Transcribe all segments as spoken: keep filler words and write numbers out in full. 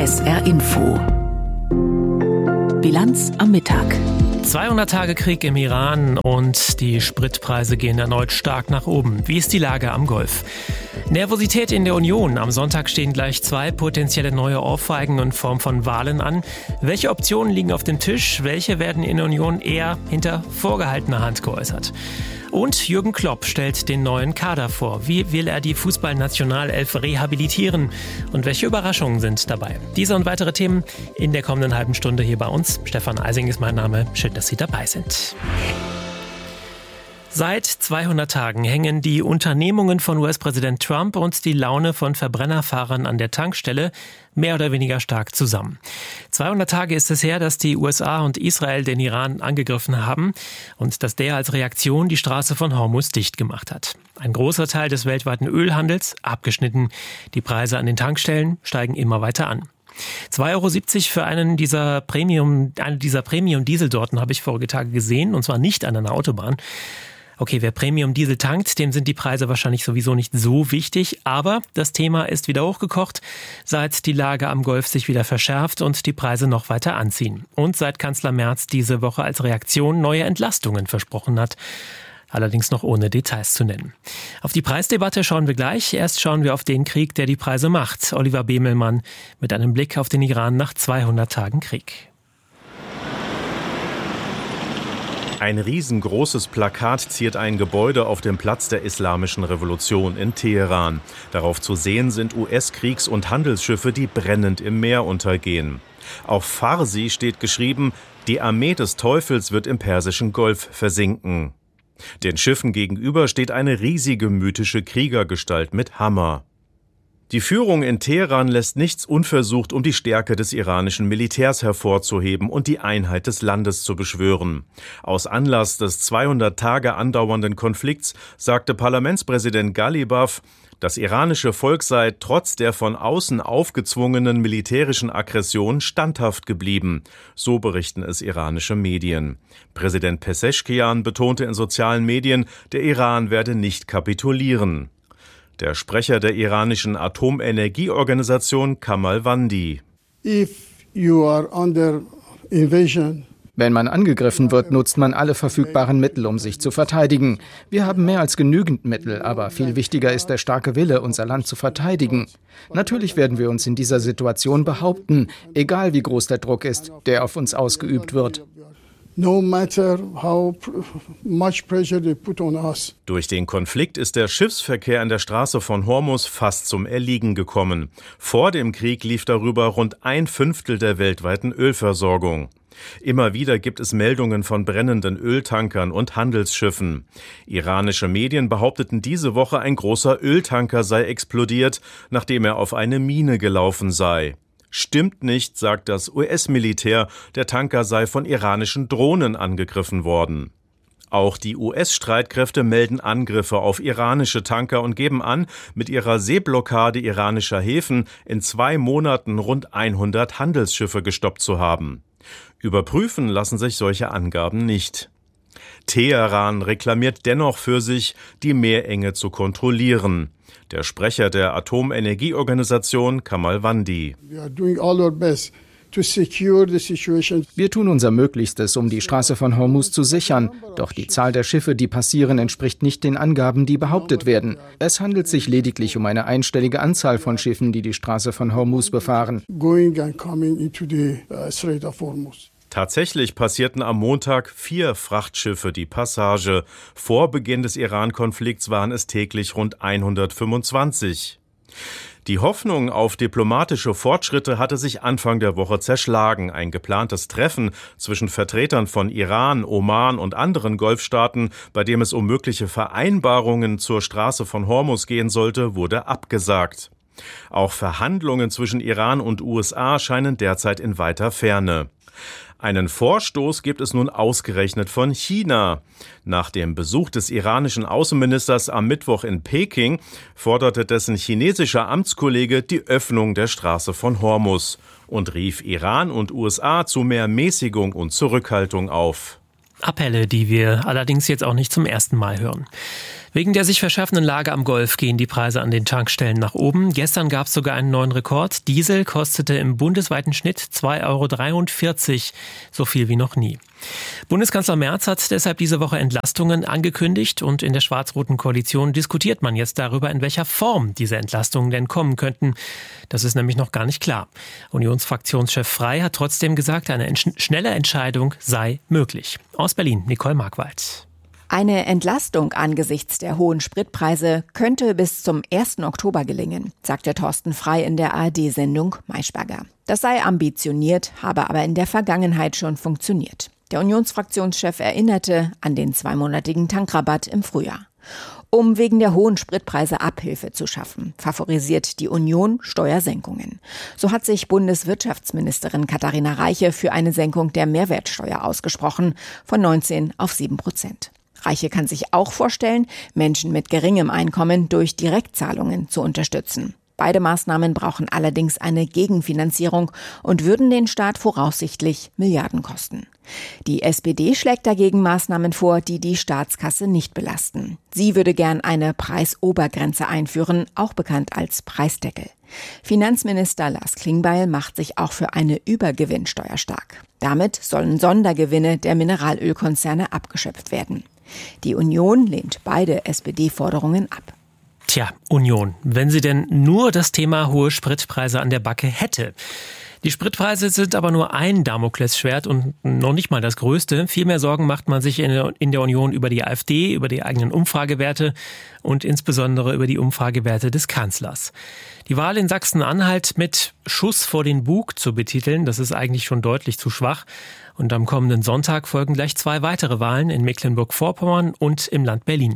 S R Info. Bilanz am Mittag. zweihundert Tage Krieg im Iran und die Spritpreise gehen erneut stark nach oben. Wie ist die Lage am Golf? Nervosität in der Union. Am Sonntag stehen gleich zwei potenzielle neue Ohrfeigen in Form von Wahlen an. Welche Optionen liegen auf dem Tisch? Welche werden in der Union eher hinter vorgehaltener Hand geäußert? Und Jürgen Klopp stellt den neuen Kader vor. Wie will er die Fußballnationalelf rehabilitieren? Und welche Überraschungen sind dabei? Diese und weitere Themen in der kommenden halben Stunde hier bei uns. Stefan Eising ist mein Name. Schön, dass Sie dabei sind. Seit zweihundert Tagen hängen die Unternehmungen von U S-Präsident Trump und die Laune von Verbrennerfahrern an der Tankstelle mehr oder weniger stark zusammen. zweihundert Tage ist es her, dass die U S A und Israel den Iran angegriffen haben und dass der als Reaktion die Straße von Hormuz dicht gemacht hat. Ein großer Teil des weltweiten Ölhandels abgeschnitten. Die Preise an den Tankstellen steigen immer weiter an. zwei Euro siebzig für einen dieser Premium, eine dieser Premium-Dieselsorten habe ich vorige Tage gesehen, und zwar nicht an einer Autobahn. Okay, wer Premium-Diesel tankt, dem sind die Preise wahrscheinlich sowieso nicht so wichtig. Aber das Thema ist wieder hochgekocht, seit die Lage am Golf sich wieder verschärft und die Preise noch weiter anziehen. Und seit Kanzler Merz diese Woche als Reaktion neue Entlastungen versprochen hat. Allerdings noch ohne Details zu nennen. Auf die Preisdebatte schauen wir gleich. Erst schauen wir auf den Krieg, der die Preise macht. Oliver Bemelmann mit einem Blick auf den Iran nach zweihundert Tagen Krieg. Ein riesengroßes Plakat ziert ein Gebäude auf dem Platz der Islamischen Revolution in Teheran. Darauf zu sehen sind U S-Kriegs- und Handelsschiffe, die brennend im Meer untergehen. Auf Farsi steht geschrieben, die Armee des Teufels wird im Persischen Golf versinken. Den Schiffen gegenüber steht eine riesige mythische Kriegergestalt mit Hammer. Die Führung in Teheran lässt nichts unversucht, um die Stärke des iranischen Militärs hervorzuheben und die Einheit des Landes zu beschwören. Aus Anlass des zweihundert Tage andauernden Konflikts sagte Parlamentspräsident Ghalibaf, das iranische Volk sei trotz der von außen aufgezwungenen militärischen Aggression standhaft geblieben. So berichten es iranische Medien. Präsident Pezeshkian betonte in sozialen Medien, der Iran werde nicht kapitulieren. Der Sprecher der iranischen Atomenergieorganisation Kamal Wandi. If you are under invasion, Wenn man angegriffen wird, nutzt man alle verfügbaren Mittel, um sich zu verteidigen. Wir haben mehr als genügend Mittel, aber viel wichtiger ist der starke Wille, unser Land zu verteidigen. Natürlich werden wir uns in dieser Situation behaupten, egal wie groß der Druck ist, der auf uns ausgeübt wird. no matter how much pressure they put on us. Durch den Konflikt ist der Schiffsverkehr an der Straße von Hormuz fast zum Erliegen gekommen. Vor dem Krieg lief darüber rund ein Fünftel der weltweiten Ölversorgung. Immer wieder gibt es Meldungen von brennenden Öltankern und Handelsschiffen. Iranische Medien behaupteten diese Woche, ein großer Öltanker sei explodiert, nachdem er auf eine Mine gelaufen sei. Stimmt nicht, sagt das U S-Militär, der Tanker sei von iranischen Drohnen angegriffen worden. Auch die U S-Streitkräfte melden Angriffe auf iranische Tanker und geben an, mit ihrer Seeblockade iranischer Häfen in zwei Monaten rund hundert Handelsschiffe gestoppt zu haben. Überprüfen lassen sich solche Angaben nicht. Teheran reklamiert dennoch für sich, die Meerenge zu kontrollieren. Der Sprecher der Atomenergieorganisation Kamal Wandi. Wir tun unser Möglichstes, um die Straße von Hormuz zu sichern. Doch die Zahl der Schiffe, die passieren, entspricht nicht den Angaben, die behauptet werden. Es handelt sich lediglich um eine einstellige Anzahl von Schiffen, die die Straße von Hormuz befahren. Tatsächlich passierten am Montag vier Frachtschiffe die Passage. Vor Beginn des Iran-Konflikts waren es täglich rund hundertfünfundzwanzig. Die Hoffnung auf diplomatische Fortschritte hatte sich Anfang der Woche zerschlagen. Ein geplantes Treffen zwischen Vertretern von Iran, Oman und anderen Golfstaaten, bei dem es um mögliche Vereinbarungen zur Straße von Hormuz gehen sollte, wurde abgesagt. Auch Verhandlungen zwischen Iran und U S A scheinen derzeit in weiter Ferne. Einen Vorstoß gibt es nun ausgerechnet von China. Nach dem Besuch des iranischen Außenministers am Mittwoch in Peking forderte dessen chinesischer Amtskollege die Öffnung der Straße von Hormuz und rief Iran und U S A zu mehr Mäßigung und Zurückhaltung auf. Appelle, die wir allerdings jetzt auch nicht zum ersten Mal hören. Wegen der sich verschärfenden Lage am Golf gehen die Preise an den Tankstellen nach oben. Gestern gab es sogar einen neuen Rekord. Diesel kostete im bundesweiten Schnitt zwei Euro dreiundvierzig, so viel wie noch nie. Bundeskanzler Merz hat deshalb diese Woche Entlastungen angekündigt und in der schwarz-roten Koalition diskutiert man jetzt darüber, in welcher Form diese Entlastungen denn kommen könnten. Das ist nämlich noch gar nicht klar. Unionsfraktionschef Frey hat trotzdem gesagt, eine schnelle Entscheidung sei möglich. Aus Berlin, Nicole Markwald. Eine Entlastung angesichts der hohen Spritpreise könnte bis zum ersten Oktober gelingen, sagte Thorsten Frey in der A R D-Sendung Maischberger. Das sei ambitioniert, habe aber in der Vergangenheit schon funktioniert. Der Unionsfraktionschef erinnerte an den zweimonatigen Tankrabatt im Frühjahr. Um wegen der hohen Spritpreise Abhilfe zu schaffen, favorisiert die Union Steuersenkungen. So hat sich Bundeswirtschaftsministerin Katharina Reiche für eine Senkung der Mehrwertsteuer ausgesprochen, von neunzehn auf sieben Prozent. Reiche kann sich auch vorstellen, Menschen mit geringem Einkommen durch Direktzahlungen zu unterstützen. Beide Maßnahmen brauchen allerdings eine Gegenfinanzierung und würden den Staat voraussichtlich Milliarden kosten. Die S P D schlägt dagegen Maßnahmen vor, die die Staatskasse nicht belasten. Sie würde gern eine Preisobergrenze einführen, auch bekannt als Preisdeckel. Finanzminister Lars Klingbeil macht sich auch für eine Übergewinnsteuer stark. Damit sollen Sondergewinne der Mineralölkonzerne abgeschöpft werden. Die Union lehnt beide S P D-Forderungen ab. Tja, Union, wenn sie denn nur das Thema hohe Spritpreise an der Backe hätte. Die Spritpreise sind aber nur ein Damoklesschwert und noch nicht mal das größte. Viel mehr Sorgen macht man sich in der Union über die AfD, über die eigenen Umfragewerte und insbesondere über die Umfragewerte des Kanzlers. Die Wahl in Sachsen-Anhalt mit Schuss vor den Bug zu betiteln, das ist eigentlich schon deutlich zu schwach. Und am kommenden Sonntag folgen gleich zwei weitere Wahlen in Mecklenburg-Vorpommern und im Land Berlin.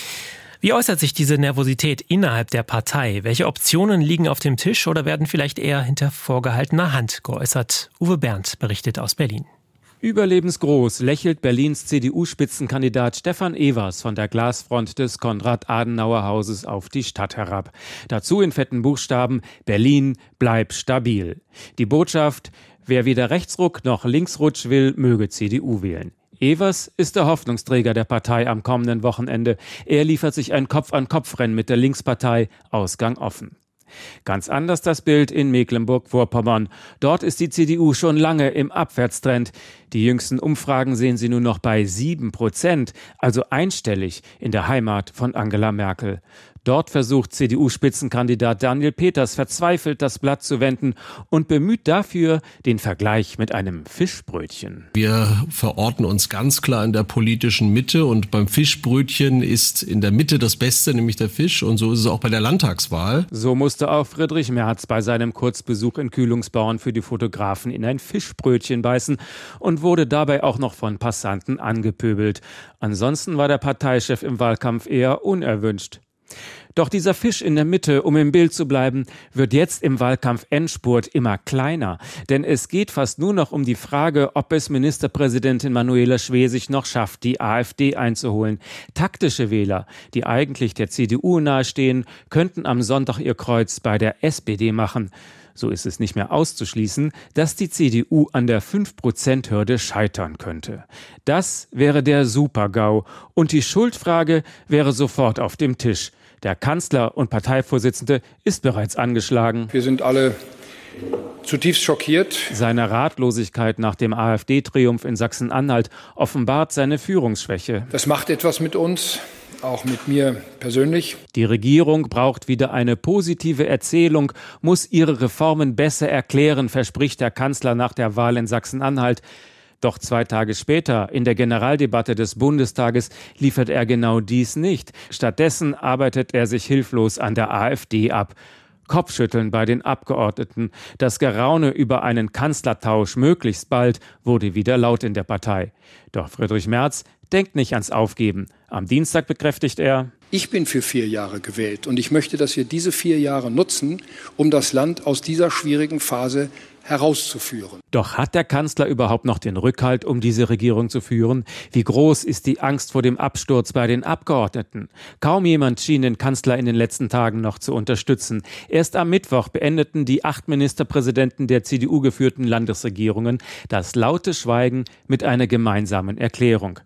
Wie äußert sich diese Nervosität innerhalb der Partei? Welche Optionen liegen auf dem Tisch oder werden vielleicht eher hinter vorgehaltener Hand geäußert? Uwe Berndt berichtet aus Berlin. Überlebensgroß lächelt Berlins C D U-Spitzenkandidat Stefan Evers von der Glasfront des Konrad-Adenauer-Hauses auf die Stadt herab. Dazu in fetten Buchstaben: Berlin, bleib stabil. Die Botschaft: Wer weder Rechtsruck noch Linksrutsch will, möge C D U wählen. Evers ist der Hoffnungsträger der Partei am kommenden Wochenende. Er liefert sich ein Kopf-an-Kopf-Rennen mit der Linkspartei, Ausgang offen. Ganz anders das Bild in Mecklenburg-Vorpommern. Dort ist die C D U schon lange im Abwärtstrend. Die jüngsten Umfragen sehen sie nur noch bei sieben Prozent, also einstellig in der Heimat von Angela Merkel. Dort versucht C D U-Spitzenkandidat Daniel Peters verzweifelt das Blatt zu wenden und bemüht dafür den Vergleich mit einem Fischbrötchen. Wir verorten uns ganz klar in der politischen Mitte und beim Fischbrötchen ist in der Mitte das Beste, nämlich der Fisch, und so ist es auch bei der Landtagswahl. So musste auch Friedrich Merz bei seinem Kurzbesuch in Kühlungsborn für die Fotografen in ein Fischbrötchen beißen und wurde dabei auch noch von Passanten angepöbelt. Ansonsten war der Parteichef im Wahlkampf eher unerwünscht. Doch dieser Fisch in der Mitte, um im Bild zu bleiben, wird jetzt im Wahlkampf-Endspurt immer kleiner. Denn es geht fast nur noch um die Frage, ob es Ministerpräsidentin Manuela Schwesig noch schafft, die AfD einzuholen. Taktische Wähler, die eigentlich der C D U nahestehen, könnten am Sonntag ihr Kreuz bei der S P D machen. So ist es nicht mehr auszuschließen, dass die C D U an der fünf Prozent Hürde scheitern könnte. Das wäre der Super-GAU und die Schuldfrage wäre sofort auf dem Tisch. Der Kanzler und Parteivorsitzende ist bereits angeschlagen. Wir sind alle zutiefst schockiert. Seine Ratlosigkeit nach dem AfD-Triumph in Sachsen-Anhalt offenbart seine Führungsschwäche. Das macht etwas mit uns, auch mit mir persönlich. Die Regierung braucht wieder eine positive Erzählung, muss ihre Reformen besser erklären, verspricht der Kanzler nach der Wahl in Sachsen-Anhalt. Doch zwei Tage später, in der Generaldebatte des Bundestages, liefert er genau dies nicht. Stattdessen arbeitet er sich hilflos an der AfD ab. Kopfschütteln bei den Abgeordneten. Das Geraune über einen Kanzlertausch möglichst bald wurde wieder laut in der Partei. Doch Friedrich Merz denkt nicht ans Aufgeben. Am Dienstag bekräftigt er: Ich bin für vier Jahre gewählt und ich möchte, dass wir diese vier Jahre nutzen, um das Land aus dieser schwierigen Phase herauszuführen. Doch hat der Kanzler überhaupt noch den Rückhalt, um diese Regierung zu führen? Wie groß ist die Angst vor dem Absturz bei den Abgeordneten? Kaum jemand schien den Kanzler in den letzten Tagen noch zu unterstützen. Erst am Mittwoch beendeten die acht Ministerpräsidenten der C D U geführten Landesregierungen das laute Schweigen mit einer gemeinsamen Erklärung.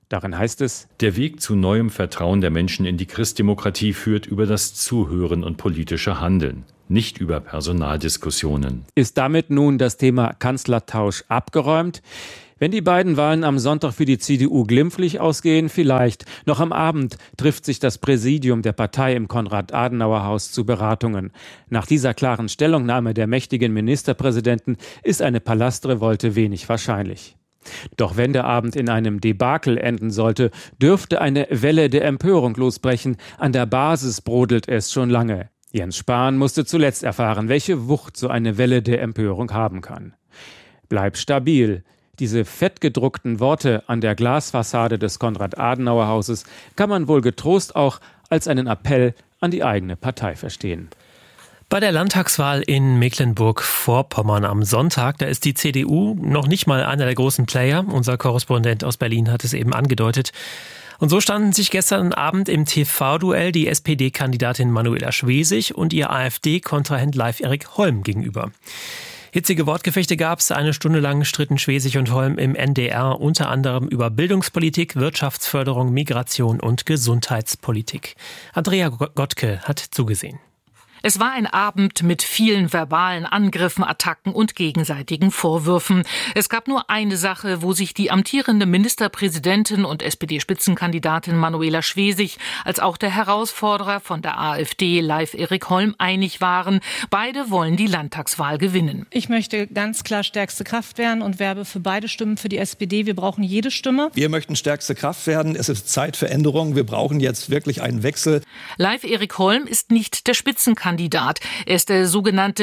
Darin heißt es: Der Weg zu neuem Vertrauen der Menschen in die Christdemokratie führt über das Zuhören und politische Handeln, nicht über Personaldiskussionen. Ist damit nun das Thema Kanzlertausch abgeräumt? Wenn die beiden Wahlen am Sonntag für die C D U glimpflich ausgehen, vielleicht. Noch am Abend trifft sich das Präsidium der Partei im Konrad-Adenauer-Haus zu Beratungen. Nach dieser klaren Stellungnahme der mächtigen Ministerpräsidenten ist eine Palastrevolte wenig wahrscheinlich. Doch wenn der Abend in einem Debakel enden sollte, dürfte eine Welle der Empörung losbrechen. An der Basis brodelt es schon lange. Jens Spahn musste zuletzt erfahren, welche Wucht so eine Welle der Empörung haben kann. Bleib stabil. Diese fettgedruckten Worte an der Glasfassade des Konrad-Adenauer-Hauses kann man wohl getrost auch als einen Appell an die eigene Partei verstehen. Bei der Landtagswahl in Mecklenburg-Vorpommern am Sonntag, da ist die C D U noch nicht mal einer der großen Player. Unser Korrespondent aus Berlin hat es eben angedeutet. Und so standen sich gestern Abend im T V-Duell die S P D-Kandidatin Manuela Schwesig und ihr AfD-Kontrahent Leif-Erik Holm gegenüber. Hitzige Wortgefechte gab es. Eine Stunde lang stritten Schwesig und Holm im N D R unter anderem über Bildungspolitik, Wirtschaftsförderung, Migration und Gesundheitspolitik. Andrea Gottke hat zugesehen. Es war ein Abend mit vielen verbalen Angriffen, Attacken und gegenseitigen Vorwürfen. Es gab nur eine Sache, wo sich die amtierende Ministerpräsidentin und S P D-Spitzenkandidatin Manuela Schwesig als auch der Herausforderer von der AfD, Leif-Erik Holm, einig waren. Beide wollen die Landtagswahl gewinnen. Ich möchte ganz klar stärkste Kraft werden und werbe für beide Stimmen für die S P D. Wir brauchen jede Stimme. Wir möchten stärkste Kraft werden. Es ist Zeit für Änderungen. Wir brauchen jetzt wirklich einen Wechsel. Leif-Erik Holm ist nicht der Spitzenkandidat. Kandidat. Er ist der sogenannte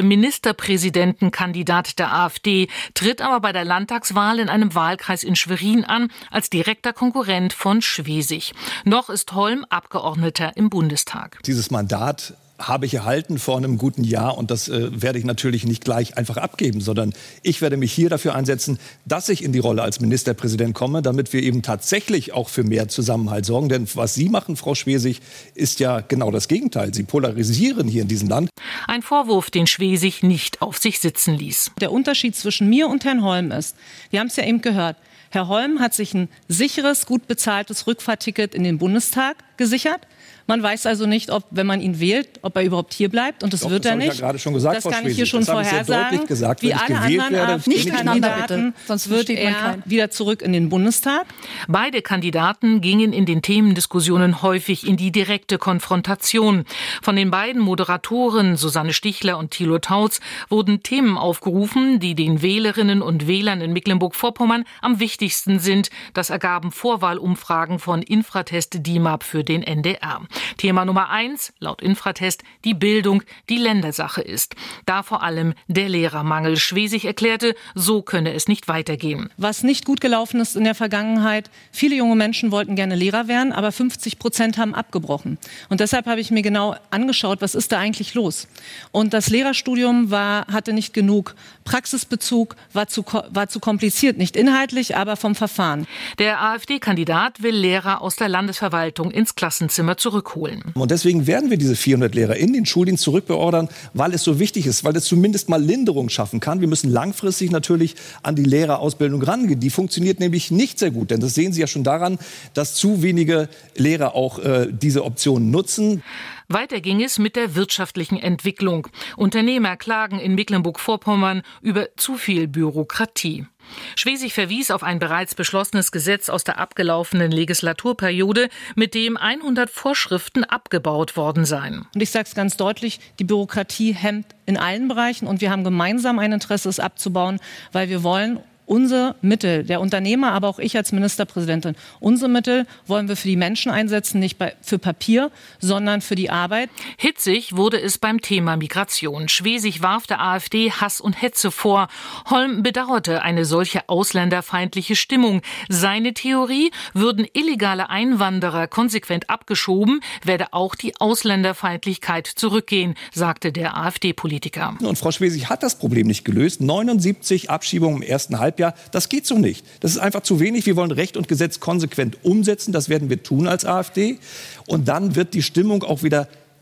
Ministerpräsidentenkandidat der AfD, tritt aber bei der Landtagswahl in einem Wahlkreis in Schwerin an, als direkter Konkurrent von Schwesig. Noch ist Holm Abgeordneter im Bundestag. Dieses Mandat habe ich erhalten vor einem guten Jahr und das äh, werde ich natürlich nicht gleich einfach abgeben, sondern ich werde mich hier dafür einsetzen, dass ich in die Rolle als Ministerpräsident komme, damit wir eben tatsächlich auch für mehr Zusammenhalt sorgen. Denn was Sie machen, Frau Schwesig, ist ja genau das Gegenteil. Sie polarisieren hier in diesem Land. Ein Vorwurf, den Schwesig nicht auf sich sitzen ließ. Der Unterschied zwischen mir und Herrn Holm ist, wir haben es ja eben gehört, Herr Holm hat sich ein sicheres, gut bezahltes Rückfahrticket in den Bundestag gesichert. Man weiß also nicht, ob, wenn man ihn wählt, ob er überhaupt hier bleibt. Und das Doch, wird das er nicht. Ich ja gerade schon gesagt, das Frau kann Schwesig. ich hier schon vorhersagen. Gesagt, Wie wenn alle ich gewählt anderen werde, AfD-Kandidaten, sonst wird er wieder zurück in den Bundestag. Beide Kandidaten gingen in den Themendiskussionen häufig in die direkte Konfrontation. Von den beiden Moderatoren Susanne Stichler und Thilo Tautz wurden Themen aufgerufen, die den Wählerinnen und Wählern in Mecklenburg-Vorpommern am wichtigsten sind. Das ergaben Vorwahlumfragen von Infratest D I M A P für den N D R. Thema Nummer eins, laut Infratest, die Bildung, die Ländersache ist. Da vor allem der Lehrermangel. Schwesig erklärte, so könne es nicht weitergehen. Was nicht gut gelaufen ist in der Vergangenheit, viele junge Menschen wollten gerne Lehrer werden, aber fünfzig Prozent haben abgebrochen. Und deshalb habe ich mir genau angeschaut, was ist da eigentlich los? Und das Lehrerstudium war, hatte nicht genug Praxisbezug, war zu, war zu kompliziert, nicht inhaltlich, aber vom Verfahren. Der AfD-Kandidat will Lehrer aus der Landesverwaltung ins Klassenzimmer zurückholen. Und deswegen werden wir diese vierhundert Lehrer in den Schuldienst zurückbeordern, weil es so wichtig ist, weil es zumindest mal Linderung schaffen kann. Wir müssen langfristig natürlich an die Lehrerausbildung rangehen. Die funktioniert nämlich nicht sehr gut, denn das sehen Sie ja schon daran, dass zu wenige Lehrer auch äh, diese Option nutzen. Weiter ging es mit der wirtschaftlichen Entwicklung. Unternehmer klagen in Mecklenburg-Vorpommern über zu viel Bürokratie. Schwesig verwies auf ein bereits beschlossenes Gesetz aus der abgelaufenen Legislaturperiode, mit dem hundert Vorschriften abgebaut worden seien. Und ich sage es ganz deutlich, die Bürokratie hemmt in allen Bereichen und wir haben gemeinsam ein Interesse, es abzubauen, weil wir wollen unsere Mittel, der Unternehmer, aber auch ich als Ministerpräsidentin, unsere Mittel wollen wir für die Menschen einsetzen, nicht bei, für Papier, sondern für die Arbeit. Hitzig wurde es beim Thema Migration. Schwesig warf der AfD Hass und Hetze vor. Holm bedauerte eine solche ausländerfeindliche Stimmung. Seine Theorie, würden illegale Einwanderer konsequent abgeschoben, werde auch die Ausländerfeindlichkeit zurückgehen, sagte der AfD-Politiker. Und Frau Schwesig hat das Problem nicht gelöst. neunundsiebzig Abschiebungen im ersten Halbjahr. Ja, das geht so nicht. Das ist einfach zu wenig. Wir wollen Recht und Gesetz konsequent umsetzen. Das werden wir tun als AfD. Und dann wird die Stimmung auch wieder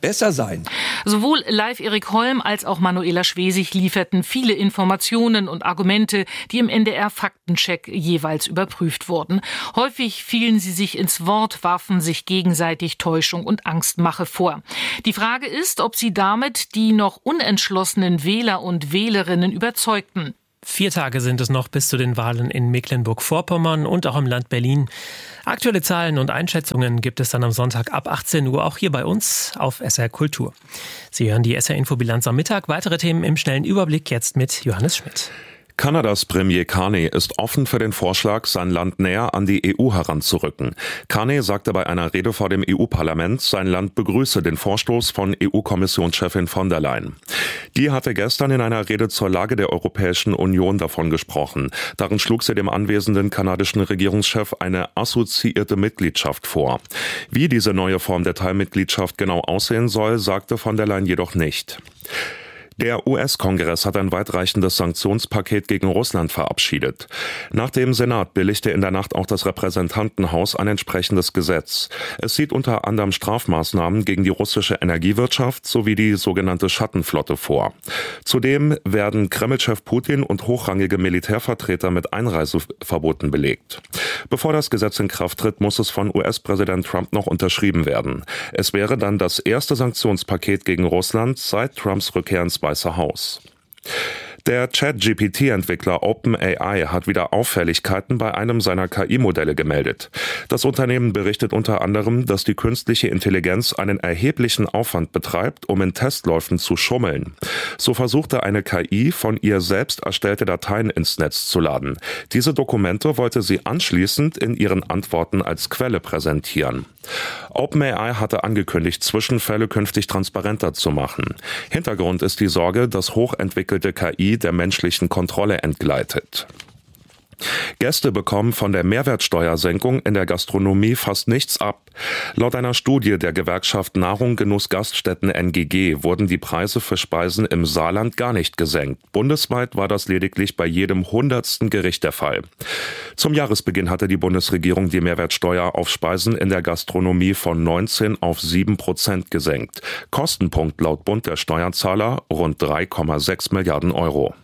besser sein. Sowohl Live Erik Holm als auch Manuela Schwesig lieferten viele Informationen und Argumente, die im N D R-Faktencheck jeweils überprüft wurden. Häufig fielen sie sich ins Wort, warfen sich gegenseitig Täuschung und Angstmache vor. Die Frage ist, ob sie damit die noch unentschlossenen Wähler und Wählerinnen überzeugten. Vier Tage sind es noch bis zu den Wahlen in Mecklenburg-Vorpommern und auch im Land Berlin. Aktuelle Zahlen und Einschätzungen gibt es dann am Sonntag ab achtzehn Uhr auch hier bei uns auf S R Kultur. Sie hören die S R-Infobilanz am Mittag. Weitere Themen im schnellen Überblick jetzt mit Johannes Schmidt. Kanadas Premier Carney ist offen für den Vorschlag, sein Land näher an die E U heranzurücken. Carney sagte bei einer Rede vor dem E U-Parlament, sein Land begrüße den Vorstoß von E U-Kommissionschefin von der Leyen. Die hatte gestern in einer Rede zur Lage der Europäischen Union davon gesprochen. Darin schlug sie dem anwesenden kanadischen Regierungschef eine assoziierte Mitgliedschaft vor. Wie diese neue Form der Teilmitgliedschaft genau aussehen soll, sagte von der Leyen jedoch nicht. Der U S-Kongress hat ein weitreichendes Sanktionspaket gegen Russland verabschiedet. Nach dem Senat billigte in der Nacht auch das Repräsentantenhaus ein entsprechendes Gesetz. Es sieht unter anderem Strafmaßnahmen gegen die russische Energiewirtschaft sowie die sogenannte Schattenflotte vor. Zudem werden Kreml-Chef Putin und hochrangige Militärvertreter mit Einreiseverboten belegt. Bevor das Gesetz in Kraft tritt, muss es von U S-Präsident Trump noch unterschrieben werden. Es wäre dann das erste Sanktionspaket gegen Russland seit Trumps Rückkehr ins Weiße Haus. Der Chat-G P T-Entwickler OpenAI hat wieder Auffälligkeiten bei einem seiner K I-Modelle gemeldet. Das Unternehmen berichtet unter anderem, dass die künstliche Intelligenz einen erheblichen Aufwand betreibt, um in Testläufen zu schummeln. So versuchte eine K I, von ihr selbst erstellte Dateien ins Netz zu laden. Diese Dokumente wollte sie anschließend in ihren Antworten als Quelle präsentieren. OpenAI hatte angekündigt, Zwischenfälle künftig transparenter zu machen. Hintergrund ist die Sorge, dass hochentwickelte K I der menschlichen Kontrolle entgleitet. Gäste bekommen von der Mehrwertsteuersenkung in der Gastronomie fast nichts ab. Laut einer Studie der Gewerkschaft Nahrung Genuss Gaststätten N G G wurden die Preise für Speisen im Saarland gar nicht gesenkt. Bundesweit war das lediglich bei jedem hundertsten Gericht der Fall. Zum Jahresbeginn hatte die Bundesregierung die Mehrwertsteuer auf Speisen in der Gastronomie von neunzehn auf sieben Prozent gesenkt. Kostenpunkt laut Bund der Steuerzahler rund drei Komma sechs Milliarden Euro.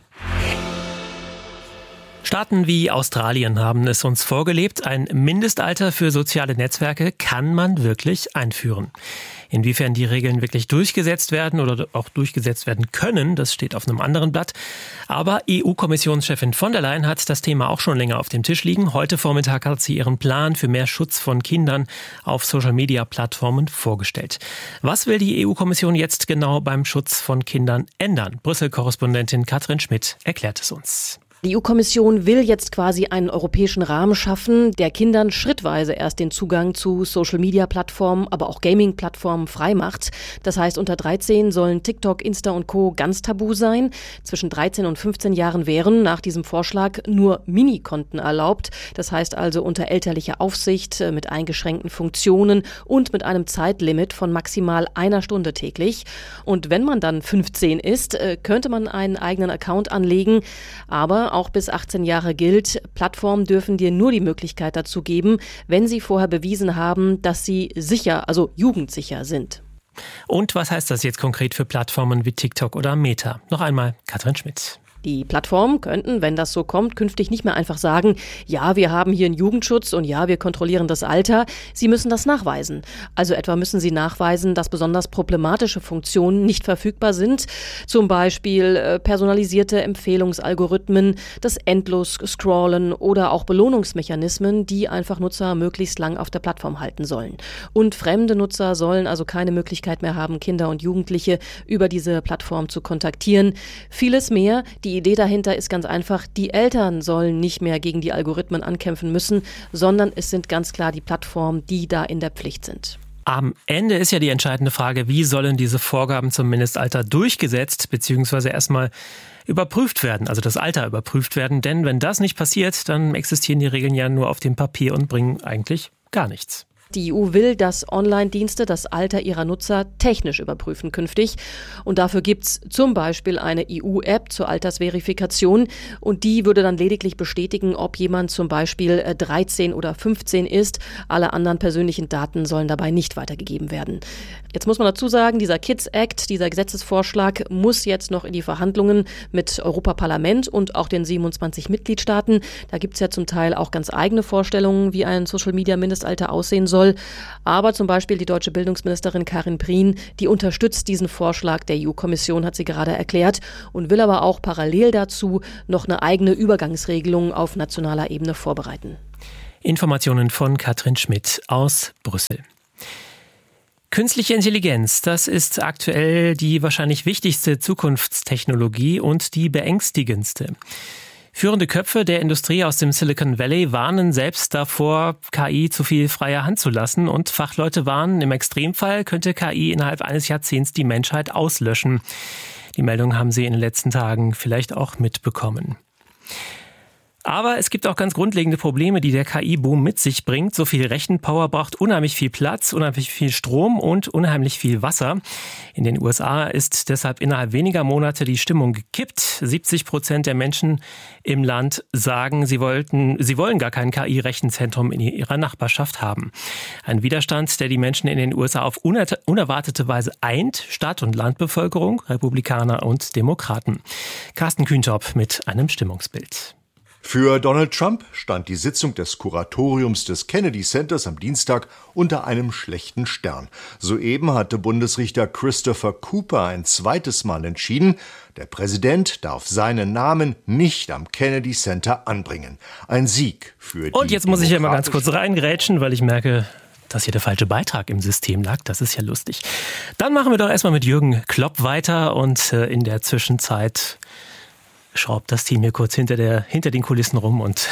Staaten wie Australien haben es uns vorgelebt. Ein Mindestalter für soziale Netzwerke kann man wirklich einführen. Inwiefern die Regeln wirklich durchgesetzt werden oder auch durchgesetzt werden können, das steht auf einem anderen Blatt. Aber E U-Kommissionschefin von der Leyen hat das Thema auch schon länger auf dem Tisch liegen. Heute Vormittag hat sie ihren Plan für mehr Schutz von Kindern auf Social-Media-Plattformen vorgestellt. Was will die E U-Kommission jetzt genau beim Schutz von Kindern ändern? Brüssel-Korrespondentin Katrin Schmidt erklärt es uns. Die E U-Kommission will jetzt quasi einen europäischen Rahmen schaffen, der Kindern schrittweise erst den Zugang zu Social-Media-Plattformen, aber auch Gaming-Plattformen freimacht. Das heißt, unter dreizehn sollen TikTok, Insta und Co. ganz tabu sein. Zwischen dreizehn und fünfzehn Jahren wären nach diesem Vorschlag nur Minikonten erlaubt. Das heißt also unter elterlicher Aufsicht, mit eingeschränkten Funktionen und mit einem Zeitlimit von maximal einer Stunde täglich. Und wenn man dann fünfzehn ist, könnte man einen eigenen Account anlegen, aber auch bis achtzehn Jahre gilt, Plattformen dürfen dir nur die Möglichkeit dazu geben, wenn sie vorher bewiesen haben, dass sie sicher, also jugendsicher sind. Und was heißt das jetzt konkret für Plattformen wie TikTok oder Meta? Noch einmal Katrin Schmidt. Die Plattformen könnten, wenn das so kommt, künftig nicht mehr einfach sagen, ja, wir haben hier einen Jugendschutz und ja, wir kontrollieren das Alter. Sie müssen das nachweisen. Also etwa müssen sie nachweisen, dass besonders problematische Funktionen nicht verfügbar sind. Zum Beispiel äh, personalisierte Empfehlungsalgorithmen, das Endlos-Scrollen oder auch Belohnungsmechanismen, die einfach Nutzer möglichst lang auf der Plattform halten sollen. Und fremde Nutzer sollen also keine Möglichkeit mehr haben, Kinder und Jugendliche über diese Plattform zu kontaktieren. Vieles mehr. Die Die Idee dahinter ist ganz einfach, die Eltern sollen nicht mehr gegen die Algorithmen ankämpfen müssen, sondern es sind ganz klar die Plattformen, die da in der Pflicht sind. Am Ende ist ja die entscheidende Frage, wie sollen diese Vorgaben zum Mindestalter durchgesetzt bzw. erstmal überprüft werden, also das Alter überprüft werden. Denn wenn das nicht passiert, dann existieren die Regeln ja nur auf dem Papier und bringen eigentlich gar nichts. Die E U will, dass Online-Dienste das Alter ihrer Nutzer technisch überprüfen künftig. Und dafür gibt's zum Beispiel eine E U-App zur Altersverifikation. Und die würde dann lediglich bestätigen, ob jemand zum Beispiel dreizehn oder fünfzehn ist. Alle anderen persönlichen Daten sollen dabei nicht weitergegeben werden. Jetzt muss man dazu sagen, dieser Kids Act, dieser Gesetzesvorschlag muss jetzt noch in die Verhandlungen mit Europaparlament und auch den siebenundzwanzig Mitgliedstaaten. Da gibt's ja zum Teil auch ganz eigene Vorstellungen, wie ein Social-Media-Mindestalter aussehen soll. Aber zum Beispiel die deutsche Bildungsministerin Karin Prien, die unterstützt diesen Vorschlag der E U-Kommission, hat sie gerade erklärt, und will aber auch parallel dazu noch eine eigene Übergangsregelung auf nationaler Ebene vorbereiten. Informationen von Katrin Schmidt aus Brüssel. Künstliche Intelligenz, das ist aktuell die wahrscheinlich wichtigste Zukunftstechnologie und die beängstigendste. Führende Köpfe der Industrie aus dem Silicon Valley warnen selbst davor, K I zu viel freie Hand zu lassen. Und Fachleute warnen, im Extremfall könnte K I innerhalb eines Jahrzehnts die Menschheit auslöschen. Die Meldung haben Sie in den letzten Tagen vielleicht auch mitbekommen. Aber es gibt auch ganz grundlegende Probleme, die der K I-Boom mit sich bringt. So viel Rechenpower braucht unheimlich viel Platz, unheimlich viel Strom und unheimlich viel Wasser. In den U S A ist deshalb innerhalb weniger Monate die Stimmung gekippt. siebzig Prozent der Menschen im Land sagen, sie wollten, sie wollen gar kein K I-Rechenzentrum in ihrer Nachbarschaft haben. Ein Widerstand, der die Menschen in den U S A auf unerwartete Weise eint. Stadt- und Landbevölkerung, Republikaner und Demokraten. Carsten Kühntop mit einem Stimmungsbild. Für Donald Trump stand die Sitzung des Kuratoriums des Kennedy Centers am Dienstag unter einem schlechten Stern. Soeben hatte Bundesrichter Christopher Cooper ein zweites Mal entschieden, der Präsident darf seinen Namen nicht am Kennedy Center anbringen. Ein Sieg für die Und jetzt muss ich ja mal ganz kurz reingrätschen, weil ich merke, dass hier der falsche Beitrag im System lag. Das ist ja lustig. Dann machen wir doch erstmal mit Jürgen Klopp weiter und äh, in der Zwischenzeit schraubt das Team hier kurz hinter, der, hinter den Kulissen rum und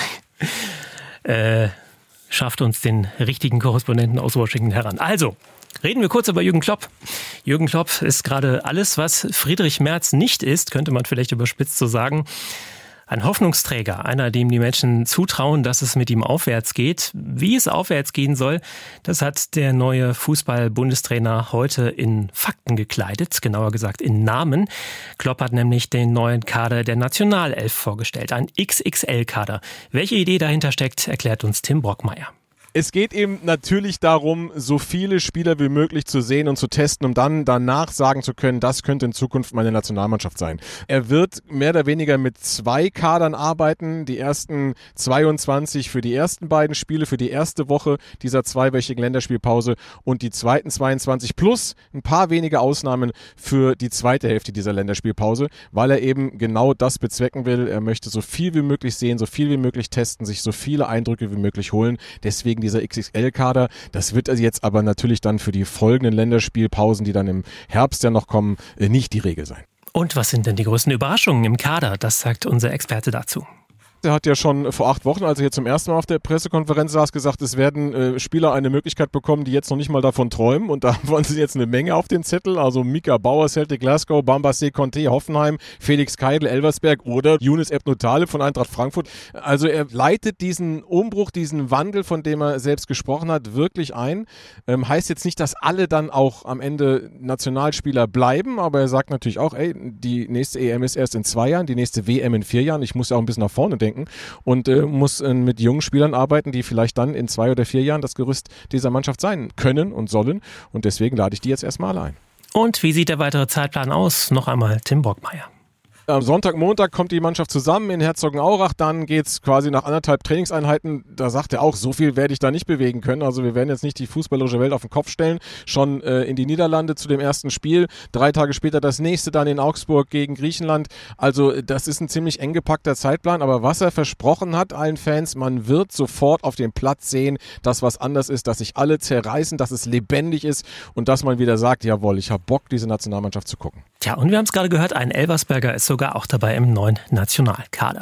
äh, schafft uns den richtigen Korrespondenten aus Washington heran. Also, reden wir kurz über Jürgen Klopp. Jürgen Klopp ist gerade alles, was Friedrich Merz nicht ist, könnte man vielleicht überspitzt so sagen. Ein Hoffnungsträger, einer, dem die Menschen zutrauen, dass es mit ihm aufwärts geht. Wie es aufwärts gehen soll, das hat der neue Fußball-Bundestrainer heute in Fakten gekleidet, genauer gesagt in Namen. Klopp hat nämlich den neuen Kader der Nationalelf vorgestellt, ein X X L-Kader. Welche Idee dahinter steckt, erklärt uns Tim Brockmeier. Es geht eben natürlich darum, so viele Spieler wie möglich zu sehen und zu testen, um dann danach sagen zu können, das könnte in Zukunft meine Nationalmannschaft sein. Er wird mehr oder weniger mit zwei Kadern arbeiten. Die ersten zweiundzwanzig für die ersten beiden Spiele, für die erste Woche dieser zweiwöchigen Länderspielpause und die zweiten zweiundzwanzig plus ein paar wenige Ausnahmen für die zweite Hälfte dieser Länderspielpause, weil er eben genau das bezwecken will. Er möchte so viel wie möglich sehen, so viel wie möglich testen, sich so viele Eindrücke wie möglich holen. Deswegen dieser X X L-Kader. Das wird also jetzt aber natürlich dann für die folgenden Länderspielpausen, die dann im Herbst ja noch kommen, nicht die Regel sein. Und was sind denn die größten Überraschungen im Kader? Das sagt unser Experte dazu. Er hat ja schon vor acht Wochen, als er hier zum ersten Mal auf der Pressekonferenz saß, gesagt, es werden äh, Spieler eine Möglichkeit bekommen, die jetzt noch nicht mal davon träumen. Und da wollen sie jetzt eine Menge auf den Zettel. Also Mika Bauer, Celtic Glasgow, Bamba Conte, Hoffenheim, Felix Keidl, Elversberg oder Younes Ebnutale von Eintracht Frankfurt. Also er leitet diesen Umbruch, diesen Wandel, von dem er selbst gesprochen hat, wirklich ein. Ähm, heißt jetzt nicht, dass alle dann auch am Ende Nationalspieler bleiben, aber er sagt natürlich auch, ey, die nächste E M ist erst in zwei Jahren, die nächste W M in vier Jahren. Ich muss ja auch ein bisschen nach vorne denken. Und äh, muss äh, mit jungen Spielern arbeiten, die vielleicht dann in zwei oder vier Jahren das Gerüst dieser Mannschaft sein können und sollen. Und deswegen lade ich die jetzt erstmal ein. Und wie sieht der weitere Zeitplan aus? Noch einmal Tim Brockmeier. Am Sonntag, Montag kommt die Mannschaft zusammen in Herzogenaurach, dann geht's quasi nach anderthalb Trainingseinheiten, da sagt er auch, so viel werde ich da nicht bewegen können, also wir werden jetzt nicht die fußballerische Welt auf den Kopf stellen, schon äh, in die Niederlande zu dem ersten Spiel, drei Tage später das nächste dann in Augsburg gegen Griechenland, also das ist ein ziemlich eng gepackter Zeitplan, aber was er versprochen hat allen Fans, man wird sofort auf dem Platz sehen, dass was anders ist, dass sich alle zerreißen, dass es lebendig ist und dass man wieder sagt, jawohl, ich habe Bock, diese Nationalmannschaft zu gucken. Tja, und wir haben es gerade gehört, ein Elversberger ist sogar auch dabei im neuen Nationalkader.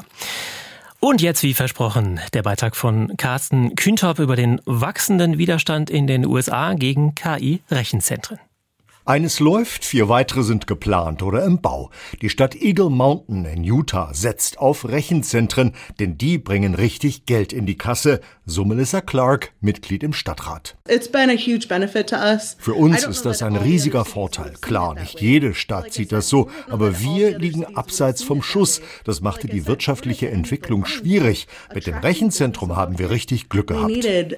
Und jetzt, wie versprochen, der Beitrag von Carsten Kühntop über den wachsenden Widerstand in den U S A gegen K I-Rechenzentren. Eines läuft, vier weitere sind geplant oder im Bau. Die Stadt Eagle Mountain in Utah setzt auf Rechenzentren, denn die bringen richtig Geld in die Kasse, so Melissa Clark, Mitglied im Stadtrat. Für uns ist das ein riesiger Vorteil. Klar, nicht jede Stadt sieht das so, aber wir liegen abseits vom Schuss. Das machte die wirtschaftliche Entwicklung schwierig. Mit dem Rechenzentrum haben wir richtig Glück gehabt.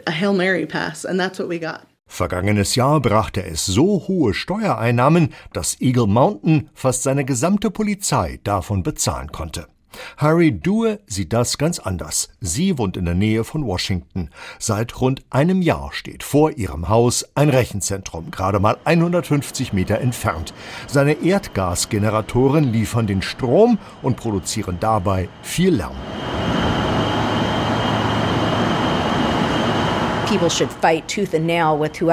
Vergangenes Jahr brachte es so hohe Steuereinnahmen, dass Eagle Mountain fast seine gesamte Polizei davon bezahlen konnte. Harry Due sieht das ganz anders. Sie wohnt in der Nähe von Washington. Seit rund einem Jahr steht vor ihrem Haus ein Rechenzentrum, gerade mal hundertfünfzig Meter entfernt. Seine Erdgasgeneratoren liefern den Strom und produzieren dabei viel Lärm. People should fight tooth and nail with whoever